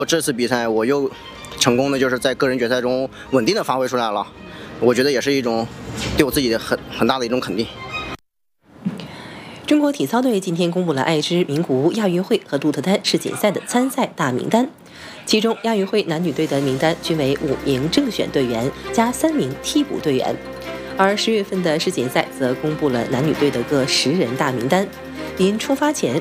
这次比赛我又成功的就是在个人决赛中稳定的发挥出来了，我觉得也是一种对我自己的很大的一种肯定。 中国体操队今天公布了爱知名古屋亚运会和鹿特丹世锦赛的参赛大名单，其中亚运会男女队的名单均为5名正选队员加3名替补队员，而10月份的世锦赛则公布了男女队的各10人大名单。临出发前，